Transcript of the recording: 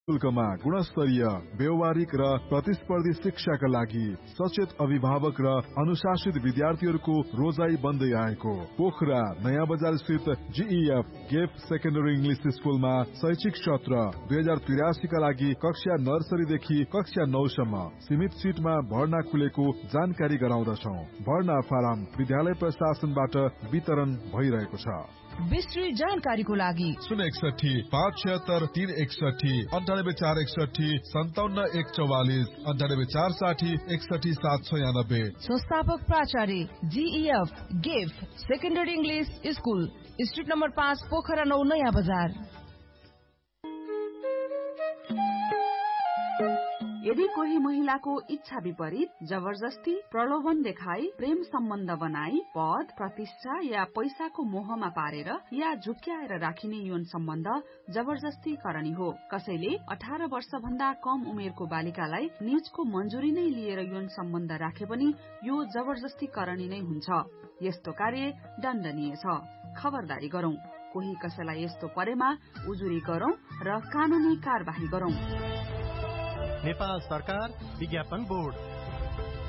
शुल्कमा गुणस्तरीय, व्यावहारिक र प्रतिस्पर्धी शिक्षाका लागि सचेत अभिभावक र अनुशासित विद्यार्थीहरूको रोजाई बन्दै आएको पोखरा नयाँ बजार स्थित GEF गेफ सेकेन्डरी इंग्लिश स्कुलमा शैक्षिक सत्र 2083 का लागि कक्षा नर्सरीदेखि कक्षा 9 सम्म सीमित सीटमा भर्ना खुलेको जानकारी गराउँदछौ। भर्ना फारम विद्यालय प्रशासनबाट वितरण भइरहेको छ। विस्तृत जानकारीको लागि 061 576 361 98461 57144 98460 61796। संस्थापक प्राचार्य GEF गेफ secondary English school, street number 5, Pokhara 9, नयाँ बजार। यदि कोही महिलाको इच्छा विपरीत जबरजस्ती, प्रलोभन देखाई, प्रेम सम्बन्ध बनाई, पद, प्रतिष्ठा या पैसाको मोहमा पारेर या झुक्क्याएर राखिने यौन सम्बन्ध जबरजस्ती करणी हो। कसैले 18 वर्ष भन्दा कम उमेरको बालिकालाई निजको मन्जुरी नै लिएर यौन सम्बन्ध राखे पनि यो जबरजस्ती करणी नै हुन्छ। यस्तो कार्य दण्डनीय छ। खबरदारी गरौं। कोही कसैलाई यस्तो परेमा उजुरी गरौं र कानूनी कार्यवाही गरौं। नेपाल सरकार विज्ञापन बोर्ड।